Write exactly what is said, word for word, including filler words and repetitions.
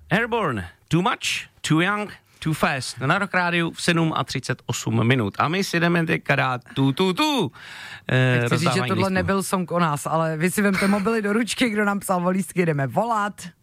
Airborne, Too Much, Too Young, Too Fast. Na Rock Rádiu v sedm a třicet osm minut. A my si jdeme teďka dát tu, tu, tu. E, Chci říct, že tohle lístku. Nebyl song o nás, ale vy si vemte mobily do ručky, kdo nám psal o lístky, jdeme volat.